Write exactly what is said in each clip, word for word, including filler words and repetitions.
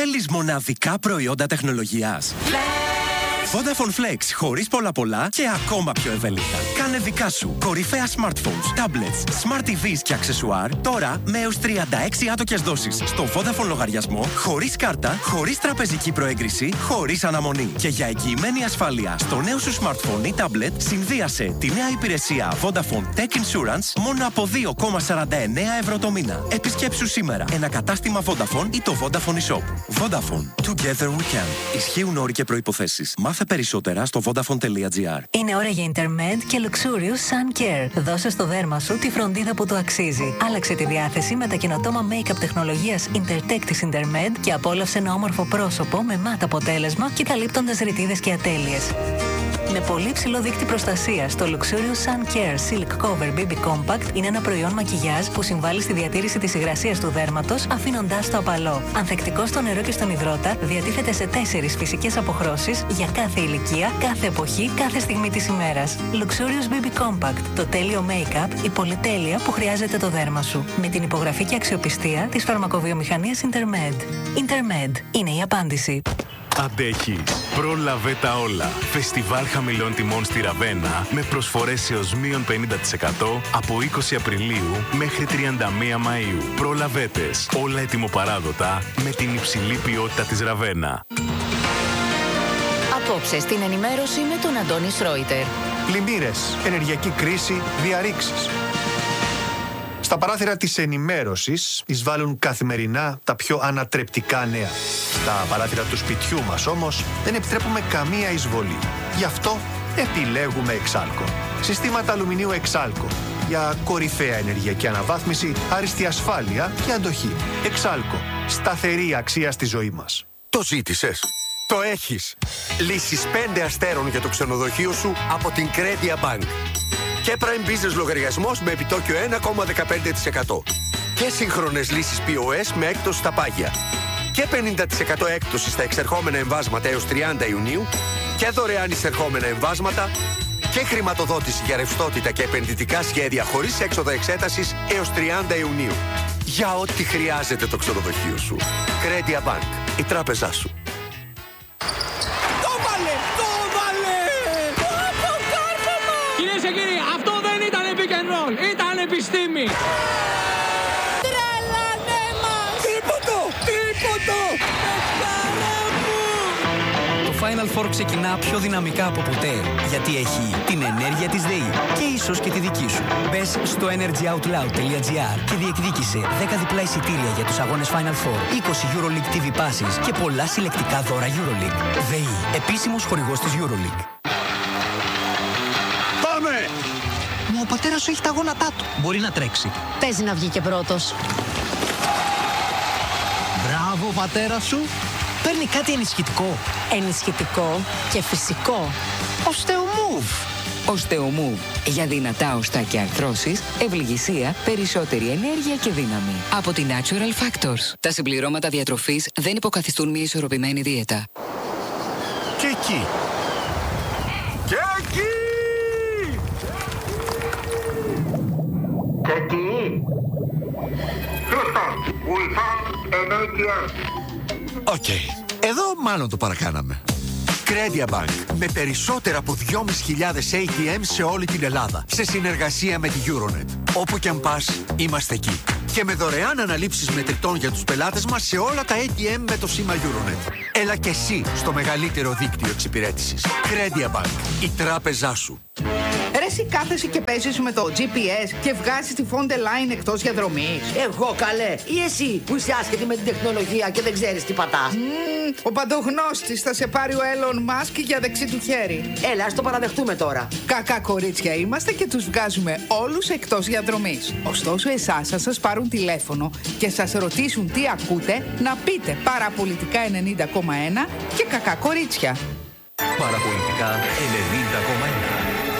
Θέλεις μοναδικά προϊόντα τεχνολογίας? Vodafone Flex, χωρίς πολλά πολλά και ακόμα πιο ευέλικτα. Κάνε δικά σου κορυφαία smartphones, tablets, smart τι βις και αξεσουάρ τώρα με έως τριάντα έξι άτοκες δόσεις στο Vodafone λογαριασμό, χωρίς κάρτα, χωρίς τραπεζική προέγκριση, χωρίς αναμονή. Και για εγγυημένη ασφάλεια στο νέο σου smartphone ή tablet, συνδύασε τη νέα υπηρεσία Vodafone Tech Insurance μόνο από δύο κόμμα σαράντα εννέα ευρώ το μήνα. Επισκέψου σήμερα ένα κατάστημα Vodafone ή το Vodafone eShop. Vodafone. Together we can. Ισχύουν όροι και προϋποθέσεις. Μάθε περισσότερα στο vodafone.gr. Είναι ώρα για Intermed και Luxurious Sun Care. Δώσε στο δέρμα σου τη φροντίδα που του αξίζει. Άλλαξε τη διάθεση με τα καινοτόμα make-up τεχνολογίας Intertech της Intermed και απόλαυσε ένα όμορφο πρόσωπο με μάτ αποτέλεσμα και καλύπτοντας ρητίδες και ατέλειες. Με πολύ ψηλό δείκτη προστασίας, το Luxurious Sun Care Silk Cover μπέιμπι Compact είναι ένα προϊόν μακιγιάζ που συμβάλλει στη διατήρηση της υγρασίας του δέρματος, αφήνοντάς το απαλό. Ανθεκτικό στο νερό και στον υδρότα, διατίθεται σε τέσσερις φυσικές αποχρώσεις για κάθε ηλικία, κάθε εποχή, κάθε στιγμή της ημέρας. Luxurious μπέιμπι Compact, το τέλειο make-up, η πολυτέλεια που χρειάζεται το δέρμα σου. Με την υπογραφή και αξιοπιστία της φαρμακοβιομηχανίας Intermed. Intermed είναι η απάντηση. Αντέχεις. Πρόλαβε τα όλα. Φεστιβάλ χαμηλών τιμών στη Ραβένα με προσφορές έως μείον πενήντα τοις εκατό από είκοσι Απριλίου μέχρι τριάντα μία Μαΐου. Προλαβέτες. Όλα ετοιμοπαράδοτα με την υψηλή ποιότητα της Ραβένα. Απόψε στην ενημέρωση με τον Αντώνη Σρόιτερ. Πλημμύρες, ενεργειακή κρίση, διαρρήξεις. Στα παράθυρα της ενημέρωσης εισβάλλουν καθημερινά τα πιο ανατρεπτικά νέα. Στα παράθυρα του σπιτιού μας όμως δεν επιτρέπουμε καμία εισβολή. Γι' αυτό επιλέγουμε Εξάλκο. Συστήματα αλουμινίου Εξάλκο. Για κορυφαία ενεργειακή αναβάθμιση, άριστη ασφάλεια και αντοχή. Εξάλκο. Σταθερή αξία στη ζωή μας. Το ζήτησες. Το έχεις. Λύσεις πέντε αστέρων για το ξενοδοχείο σου από την Credia Bank. Και Prime Business λογαριασμός με επιτόκιο ένα κόμμα δεκαπέντε τοις εκατό. Και σύγχρονες λύσεις πι ο ες με έκπτωση στα πάγια. Και πενήντα τοις εκατό έκπτωση στα εξερχόμενα εμβάσματα έως τριάντα Ιουνίου. Και δωρεάν εισερχόμενα εμβάσματα. Και χρηματοδότηση για ρευστότητα και επενδυτικά σχέδια χωρίς έξοδα εξέτασης έως τριάντα Ιουνίου. Για ό,τι χρειάζεται το ξενοδοχείο σου. Credia Bank. Η τράπεζά σου. Ήταν επιστήμη! Τρελάνε μας! Τίποτο! Τίποτο! Το Final Four ξεκινά πιο δυναμικά από ποτέ, γιατί έχει την ενέργεια της ΔΕΗ και ίσως και τη δική σου. Μπες στο energyoutloud.gr και διεκδίκησε δέκα διπλά εισιτήρια για τους αγώνες Final Four, είκοσι EuroLeague τι βι Passes και πολλά συλλεκτικά δώρα EuroLeague. ΔΕΗ, επίσημος χορηγός της EuroLeague. Ο πατέρας σου έχει τα γόνατά του. Μπορεί να τρέξει. Παίζει να βγει και πρώτος. Μπράβο, πατέρα σου. Παίρνει κάτι ενισχυτικό. Ενισχυτικό και φυσικό. Οστεομούβ. Οστεομούβ. Για δυνατά οστά και αρθρώσεις, ευληγησία, περισσότερη ενέργεια και δύναμη. Από την Natural Factors. Τα συμπληρώματα διατροφής δεν υποκαθιστούν μια ισορροπημένη δίαιτα. Και εκεί. Και εκεί. Και εκεί. Χρήστο, we found an έι τι εμ. Οκ. Εδώ μάλλον το παρακάναμε. Credia Bank. Με περισσότερα από δυόμισι χιλιάδες έι τι εμ σε όλη την Ελλάδα. Σε συνεργασία με τη Euronet. Όπου κι αν πας, είμαστε εκεί. Και με δωρεάν αναλήψεις μετρητών για τους πελάτες μας σε όλα τα έι τι εμ με το σήμα Euronet. Έλα και εσύ στο μεγαλύτερο δίκτυο εξυπηρέτησης. Credia Bank. Η τράπεζά σου. Ρε εσύ κάθεσαι και παίζεις με το τζι πι ες και βγάζεις τη Fonte Line εκτός διαδρομής. Εγώ καλέ, ή εσύ που είσαι άσχετη με την τεχνολογία και δεν ξέρεις τι πατάς. Mm, ο παντογνώστης θα σε πάρει ο Elon Musk για δεξί του χέρι. Έλα, ας το παραδεχτούμε τώρα. Κακά κορίτσια είμαστε και τους βγάζουμε όλους εκτός διαδρομής. Ωστόσο εσάς θα σας πάρουν τηλέφωνο και σας ρωτήσουν τι ακούτε, να πείτε Παραπολιτικά ενενήντα κόμμα ένα και κακά κορίτσια. Παραπολιτικά ενενήντα κόμμα ένα.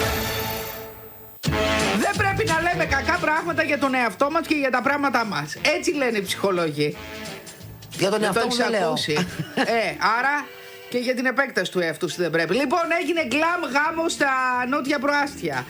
Δεν πρέπει να λέμε κακά πράγματα για τον εαυτό μας και για τα πράγματά μας. Έτσι λένε οι ψυχολόγοι. Για τον εαυτό μου δεν λέω. ε, άρα και για την επέκταση του εαυτού σου δεν πρέπει. Λοιπόν, έγινε γκλαμ γάμο στα νότια προάστια.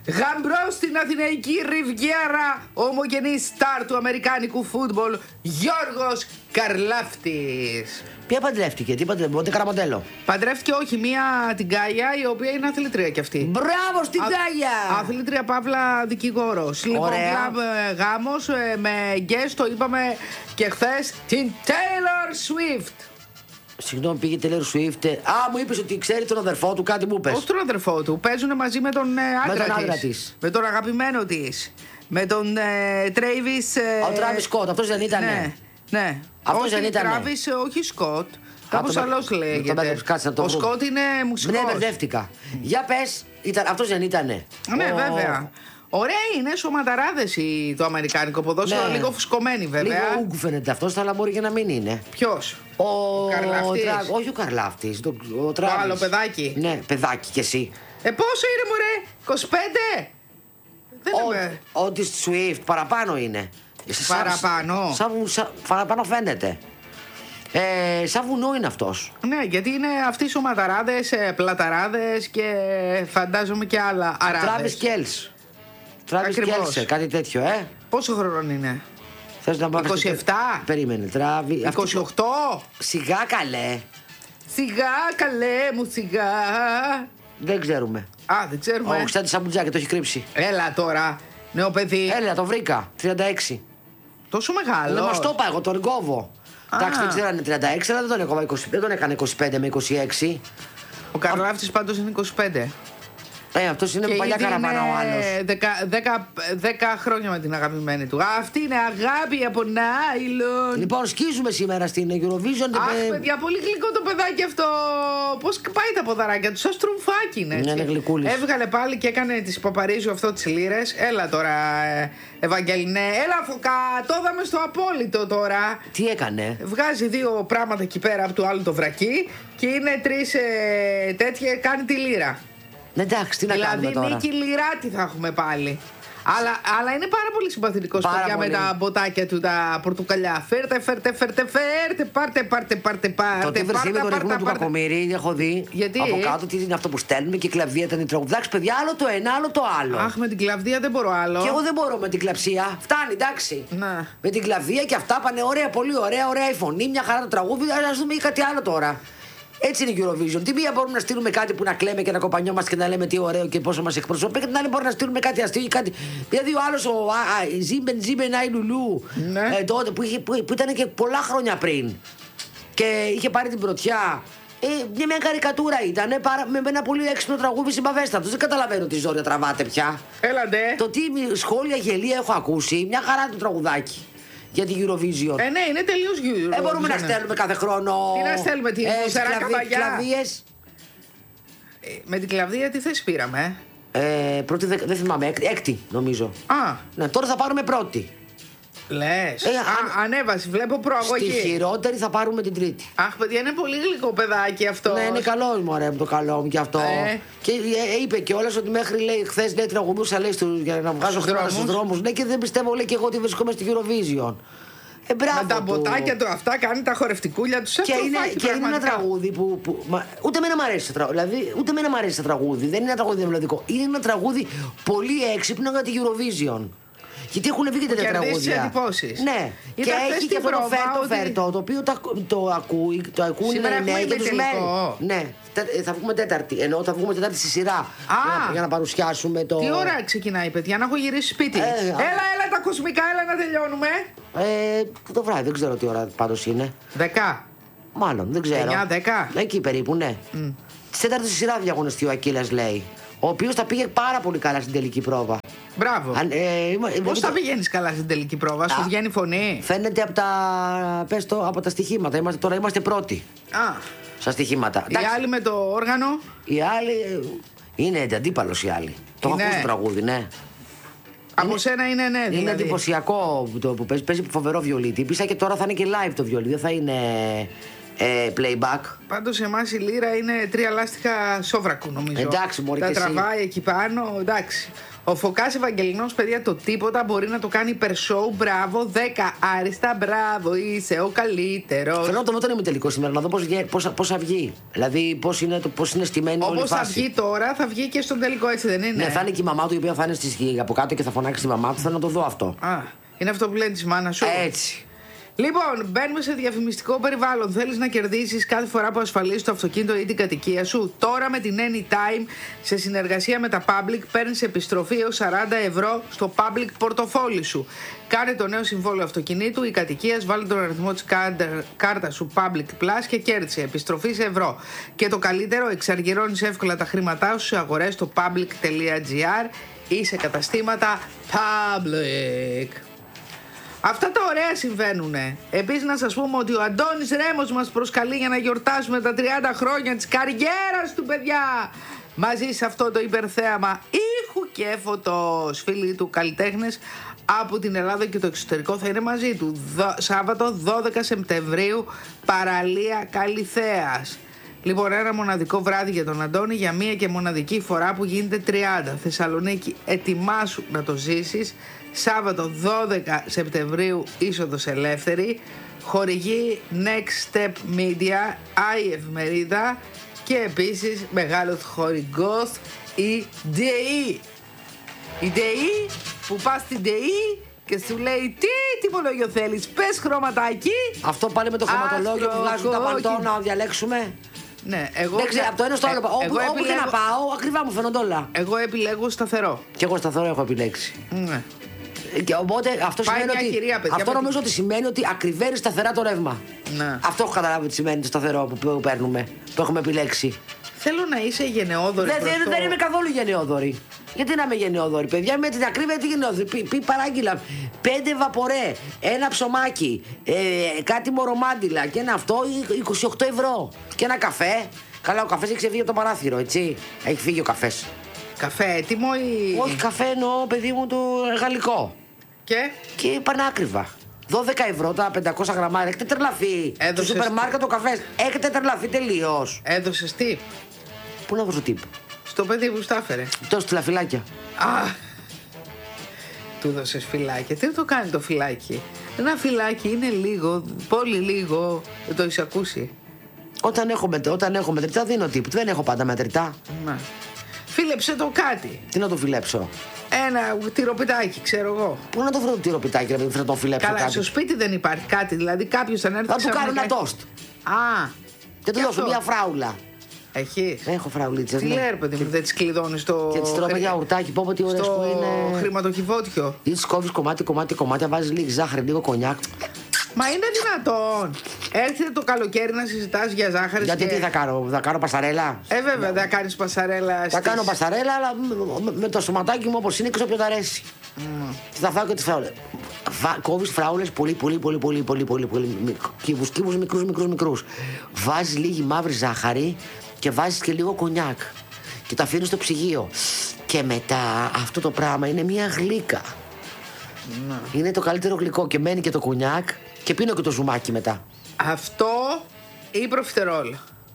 Γαμπρός στην Αθηναϊκή Ριβιέρα, ομογενής στάρ του αμερικάνικου φούτμπολ, Γιώργος Καρλάφτης. Ποια παντρεύτηκε, τι παντρεύτηκε, ούτε καραμοντέλο. Παντρεύτηκε όχι, μία την Γκάια, η οποία είναι αθλητρία κι αυτή. Μπράβο στην Γκάια! Αθλητρία Παύλα δικηγόρος. Λοιπόν, γάμος ε, με guest, το είπαμε και χθες, την Taylor Swift. Συγγνώμη, πήγε Taylor Swift. Α, μου είπες ότι ξέρει τον αδερφό του, κάτι μου είπες. Όχι τον αδερφό του, παίζουν μαζί με τον ε, άντρα, με τον άντρα της. της. Με τον αγαπημένο της. Με τον ε, Travis. Ε, Ο Travis Scott, αυτός δεν ήταν. Ναι, ναι. Αυτός όχι, δεν ήταν. Travis, όχι Scott. Κάπως το... αλλιώς λέγεται. Κάτσε να το Ο Scott είναι μουσικός. Ναι, μπερδεύτηκα. Για πες, ήταν... αυτός δεν ήτανε. Ναι, ο... βέβαια. Ωραία είναι, σωματαράδες το αμερικάνικο ποδόσφαιρο, ναι. Λίγο φουσκωμένοι βέβαια. Λίγο ούγκου φαίνεται αυτός, αλλά μπορεί και να μην είναι. Ποιος? Ο Καρλάφτης. Τρα... Όχι ο Καρλάφτης, το, ο το άλλο παιδάκι. Ναι, παιδάκι κι εσύ. Ε, πόσο είναι μωρέ, είκοσι πέντε? Δεν ο, είμαι. Ο της Swift, παραπάνω είναι. Παραπάνω. Σαν, σαν, σαν, παραπάνω φαίνεται. Ε, σαν βουνό είναι αυτός. Ναι, γιατί είναι αυτοί οι σωματαράδες, πλαταράδες και φαντάζομαι και άλλα αράδες. Travis Kelce. Travis Kelce, κάτι τέτοιο, ε. Πόσο χρόνο είναι? Θες να είκοσι επτά. Περίμενε, τράβει. είκοσι οκτώ. Σιγά καλέ. Σιγά καλέ μου, σιγά. Δεν ξέρουμε. Α, δεν ξέρουμε. Όχι, σαν τη σαμπουτζάκι, το έχει κρύψει. Έλα τώρα, νέο παιδί. Έλα, το βρήκα. τριάντα έξι. Τόσο μεγάλο. Δεν μας το είπα, εγώ τον κόβω. Εντάξει, δεν ξέρω αν είναι τριάντα έξι, αλλά δεν τον, έκοβα είκοσι, δεν τον έκανε είκοσι πέντε με είκοσι έξι. Ο Καρλάφτης πάντως είναι είκοσι πέντε. Ε, αυτός είναι παλιά καραβάνα ο άλλος. δέκα χρόνια με την αγαπημένη του. Αυτή είναι αγάπη από νάιλον. Λοιπόν, σκίζουμε σήμερα στην Eurovision. Αχ, με... παιδιά, πολύ γλυκό το παιδάκι αυτό. Πώς πάει τα ποδαράκια του, σαν στρουμφάκι είναι. Ναι, είναι γλυκούλης. Έβγαλε πάλι και έκανε τις Παπαρίζου αυτό τις λίρες. Έλα τώρα, ε, Ευαγγελινέ. Έλα, Φωκά, το είδαμε στο απόλυτο τώρα. Τι έκανε? Βγάζει δύο πράγματα εκεί πέρα από του άλλου το βρακί και είναι τρεις ε, τέτοια, κάνει τη λίρα. Εντάξει, τι να δηλαδή, κάνουμε τώρα. Δηλαδή Νίκη Λιράτη θα έχουμε πάλι. Αλλά, αλλά είναι πάρα πολύ συμπαθητικός παιδιά με τα μποτάκια του, τα πορτοκαλιά. Φέρτε, φέρτε, φέρτε, φέρτε, πάρτε, πάρτε, πάρτε, πάρτε. Το τι βρεσί με τον ρηγμό του Κακομοίρη, έχω δει. Γιατί? Από κάτω τι είναι αυτό που στέλνουμε και η κλαβδία ήταν η τραγουδάξη. Παιδιά, άλλο το ένα, άλλο το άλλο. Αχ, με την κλαβδία δεν μπορώ άλλο. Και εγώ δεν μπορώ με την κλαψία. Φτάνει, εντάξει. Να. Με την κλαβδία και αυτά πάνε ωραία, πολύ ωραία, ωραία η φωνή, μια χαρά το τραγούδι. Α δούμε κάτι άλλο τώρα. Έτσι είναι η Eurovision. Τι μία μπορούμε να στείλουμε κάτι που να κλαίμε και να κοπανιόμαστε και να λέμε τι ωραίο και πόσο μας εκπροσωπεί, και την άλλη μπορούμε να στείλουμε κάτι αστείο ή κάτι. Δηλαδή ο άλλος, ο Ζίμπεν Ζίμπεν Άι Λουλού, ναι. ε, τότε που, είχε, που, που ήταν και πολλά χρόνια πριν και είχε πάρει την πρωτιά. Ε, μια, μια καρικατούρα ήταν ε, παρα, με ένα πολύ έξυπνο τραγούδι συμπαβέστατο. Δεν καταλαβαίνω τι ζόρια τραβάτε πια. Έλατε. Το τι σχόλια γελία έχω ακούσει, μια χαρά το τραγουδάκι. Για την Eurovision. Ε, ναι, είναι τελείως Eurovision. Δεν μπορούμε να στέλνουμε κάθε χρόνο. Τι να στέλνουμε, τι ε, σαράκα παγιά. Κλαβίες. Ε, με την κλαβδία τι θέση πήραμε, ε? ε πρώτη, δε, δεν θυμάμαι, έκτη, έκτη νομίζω. Α. Ναι, τώρα θα πάρουμε πρώτη. Λες. Ε, Α, ανέβαση, βλέπω προαγωγή. Στη χειρότερη θα πάρουμε την τρίτη. Αχ, παιδιά, είναι πολύ γλυκό παιδάκι αυτό. Ναι, είναι καλό μου, ωραία, το καλό μου κι αυτό. Ε. Και ε, είπε κιόλας ότι μέχρι λέει, χθες λέει, τραγουδούσα λέει, στο, για να βγάζω χρήματα στους δρόμους. Ναι, και δεν πιστεύω λέει, και εγώ ότι βρισκόμαι στη Eurovision. Ε, μπράβο, με τα μποτάκια του αυτά κάνει τα χορευτικούλια του. Και, είναι, και είναι ένα τραγούδι που. που μα, ούτε εμένα μου αρέσει, δηλαδή, ούτε εμένα μου αρέσει το τραγούδι. Δεν είναι ένα τραγούδι μελωδικό. Είναι ένα τραγούδι πολύ έξυπνο για τη Eurovision. Γιατί έχουν βγει και τέτοια τραγούδια. Εντυπώσεις. Ναι, και έχει και αυτό το φέρτο ότι... φέρτο, το οποίο το, το ακούει, το ακούνε οι νέοι και τους μένει. Ναι, θα βγούμε Τέταρτη. Ενώ θα βγούμε Τετάρτη στη σειρά. Για, για να παρουσιάσουμε το. Τι ώρα ξεκινάει, παιδιά, να έχω γυρίσει σπίτι. Ε, έλα, έλα τα κοσμικά, έλα να τελειώνουμε. Ε, το βράδυ, δεν ξέρω τι ώρα πάντως είναι. Δεκά. Μάλλον, δεν ξέρω. εννιά δέκα. Εκεί περίπου, ναι. Mm. Τη Τέταρτη στη σειρά διαγωνιστεί ο Ακύλας, λέει. Ο οποίος τα πήγε πάρα πολύ καλά στην τελική πρόβα. Μπράβο. Ε, Πώς θα πηγαίνεις καλά στην τελική πρόβα, σου βγαίνει φωνή? Φαίνεται από τα, πες το, από τα στοιχήματα. Είμαστε, τώρα είμαστε πρώτοι. Α. Στα στοιχήματα. Οι άλλοι με το όργανο. Οι άλλοι. Είναι αντίπαλος οι άλλοι. Το έχω ακούσει το τραγούδι, ναι. Από είναι, σένα είναι ναι, δηλαδή. Είναι εντυπωσιακό το που παίζει, παίζει φοβερό βιολί. Τύπησα και τώρα θα είναι και live το βιολί, δεν θα είναι ε, playback. Πάντως εμάς η λύρα είναι τρία λάστιχα σόβρακου νομίζω. Εντάξει, μωρή. Τα και τραβάει εσύ. Εκεί πάνω, εντάξει. Ο Φωκάς Ευαγγελινός, παιδιά, το τίποτα μπορεί να το κάνει υπερσόου. Μπράβο, δέκα άριστα. Μπράβο, είσαι ο καλύτερος. Θέλω να το δω τον ημιτελικό σήμερα, να δω πώς, πώς, πώς θα βγει. Δηλαδή, πώς είναι, πώς είναι στημένη όλη η φάση. Όπως θα βγει τώρα, θα βγει και στον τελικό, έτσι δεν είναι? Ναι, θα είναι και η μαμά του, η οποία θα είναι στη, από κάτω και θα φωνάξει τη μαμά του. Θέλω να το δω αυτό. Α, είναι αυτό που λένε τη μάνα σου. Έτσι. Λοιπόν, μπαίνουμε σε διαφημιστικό περιβάλλον. Θέλεις να κερδίσεις κάθε φορά που ασφαλίζεις το αυτοκίνητο ή την κατοικία σου? Τώρα με την Anytime, σε συνεργασία με τα Public, παίρνεις επιστροφή έως σαράντα ευρώ στο Public πορτοφόλι σου. Κάνε το νέο συμβόλαιο αυτοκινήτου ή κατοικίας, βάλε τον αριθμό της κάρτας σου Public Plus και κέρδισε επιστροφή σε ευρώ. Και το καλύτερο, εξαργυρώνεις εύκολα τα χρήματά σου σε αγορές στο public τελεία gr ή σε καταστήματα Public. Αυτά τα ωραία συμβαίνουνε. Επίσης να σας πούμε ότι ο Αντώνης Ρέμος μας προσκαλεί για να γιορτάσουμε τα τριάντα χρόνια της καριέρας του, παιδιά. Μαζί σε αυτό το υπερθέαμα ήχου και φωτός. Φίλοι του καλλιτέχνες από την Ελλάδα και το εξωτερικό θα είναι μαζί του. Σάββατο δώδεκα Σεπτεμβρίου, παραλία Καλιθέας. Λοιπόν, ένα μοναδικό βράδυ για τον Αντώνη, για μία και μοναδική φορά που γίνεται τριάντα. Θεσσαλονίκη, ετοιμάσου να το ζήσεις. Σάββατο δώδεκα Σεπτεμβρίου, είσοδος ελεύθερη. Χορηγεί Next Step Media, η εφημερίδα, και επίσης μεγάλος χορηγός η ΔΕΗ. Η ΔΕΗ που πας στην ΔΕΗ και σου λέει τι τιμολόγιο θέλεις, πες χρωματάκι. Αυτό πάλι με το χρωματολόγιο που βγάζουν τα παντό να διαλέξουμε. Ναι, εγώ δεν ξέρω, από το ένα στο άλλο. Ε, όπου εγώ επιλέγω... και να πάω, ακριβά μου φαίνονται όλα. Εγώ επιλέγω σταθερό. Και εγώ σταθερό έχω επιλέξει. Ναι. Και οπότε αυτό, σημαίνει ότι, κυρία, παιδιά, αυτό νομίζω ότι σημαίνει ότι ακριβένει σταθερά το ρεύμα. Ναι. Αυτό έχω καταλάβει ότι σημαίνει το σταθερό που, που παίρνουμε, που έχουμε επιλέξει. Θέλω να είσαι γενναιόδορη. Δεν, δεν, δεν είμαι καθόλου γενναιόδορη. Γιατί να είμαι γενναιόδορη, παιδιά, με την ακρίβεια τι γενναιόδορη. Πει, πει παράγγειλα πέντε βαπορέ, ένα ψωμάκι, ε, κάτι μορομάντιλα και ένα αυτό, είκοσι οκτώ ευρώ. Και ένα καφέ. Καλά, ο καφές έχει ξεφύγει από το παράθυρο, έτσι. Έχει φύγει ο καφές. Καφέ έτοιμο ή. Όχι, καφέ εννοώ, παιδί μου, το γαλλικό. Και. Και πανάκριβα. δώδεκα ευρώ τα πεντακόσια γραμμάρια. Έχετε τρελαθεί. Το σούπερ μάρκετ, το καφέ. Έχετε τρελαθεί τελείως. Έδωσες tip. Πού να δώσω tip? Στο παιδί που στα έφερε. Τόσο στη φυλάκια. Α! Του δώσες φυλάκια. Τι το κάνει το φυλάκι? Ένα φυλάκι είναι λίγο, πολύ λίγο. Δεν το έχεις ακούσει? Όταν έχω, μετ, όταν έχω μετρητά δίνω tip. Δεν έχω πάντα μετρητά. Να. Φίλεψε το κάτι. Τι να το φιλέψω? Ένα τυροπιτάκι, ξέρω εγώ. Πού να το βρω το τυροπιτάκι, να το φιλέψω? Καλά, κάτι. Στο σπίτι δεν υπάρχει κάτι. Δηλαδή κάποιος θα έρθει. Θα του κάνω ένα τόστ. Α! Και του δώσω μια φράουλα. Έχεις? Έχω φραουλίτσες. Τι ναι. λέει, παιδί μου, δεν τις κλειδώνεις στο. Και τις τρώω με γιαουρτάκι, πω πω τι ωραίες που είναι. Στο χρηματοκιβώτιο. Ή τις κόβεις κομμάτι, κομμάτι, κομμάτι, βάζεις λίγη ζάχαρη, λίγο κονιάκ. Μα είναι δυνατόν? Έρχεται το καλοκαίρι να συζητάς για ζάχαρη. Γιατί και... τι θα κάνω, θα κάνω πασαρέλα? Ε, βέβαια, δεν θα κάνεις πασαρέλα. Θα στις... κάνω πασαρέλα, αλλά με, με το σωματάκι μου όπως είναι και όποιο τα αρέσει. Mm. Και θα φάω και τις φράουλες. Κόβεις φράουλες πολύ, πολύ, πολύ, πολύ, πολύ, πολύ, πολύ κύβους, κύβους μικρούς, μικρούς, μικρούς. Βάζεις λίγη μαύρη ζάχαρη και βάζεις και λίγο κονιάκ. Και τα αφήνεις στο ψυγείο. Και μετά αυτό το πράγμα είναι μια γλύκα. Mm. Είναι το καλύτερο γλυκό και μένει και το κονιάκ και πίνω και το ζουμάκι μετά. Αυτό ή προφιτερόλ?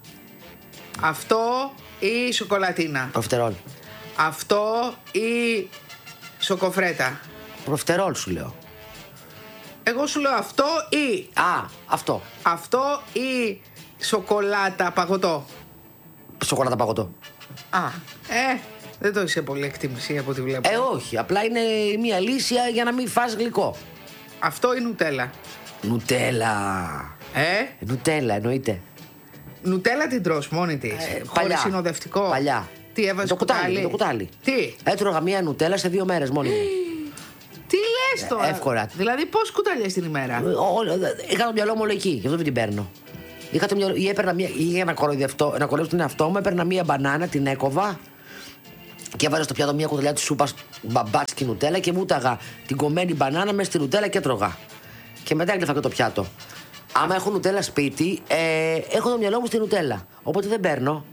Αυτό ή σοκολατίνα? Προφιτερόλ. Αυτό ή σοκοφρέτα? Προφιτερόλ σου λέω. Εγώ σου λέω αυτό ή. Α, αυτό. Αυτό ή σοκολάτα παγωτό? Σοκολάτα παγωτό. Α, ε, δεν το είσαι πολύ εκτίμηση από ό,τι βλέπω. Ε, όχι. Απλά είναι μια λύση για να μην φας γλυκό. Αυτό ή νουτέλα? Νουτέλα. Ε? Νουτέλα, εννοείται. Νουτέλα την τρως μόνη της? Ε, χωρίς συνοδευτικό? Παλιά. Τι έβαζες? Το κουτάλι, το κουτάλι. Τι? Έτρωγα μία νουτέλα σε δύο μέρες μόνη μου. Τι λες τώρα? Εύκολα. Δηλαδή πώς κουταλιές την ημέρα? Είχα το μυαλό μου όλο εκεί, γι' αυτό δεν την παίρνω. Είχα το μυαλό, ή έπαιρνα μία, ή για να κοροϊδευτώ, να κοροϊδεύσω τον εαυτό μου, έπαιρνα μία μπανάνα, την έκοβα και έβαζα στο πιάτο μία κουταλιά τη σούπα μπαμπάτσκι νουτέλα και μούταγα την κομμένη μπανάνα μέσα στη νουτέλα και έτρωγα. Και μετά έκλειφα και το πιάτο. Άμα έχω νουτέλα σπίτι, ε, έχω το μυαλό μου στη νουτέλα. Οπότε δεν παίρνω.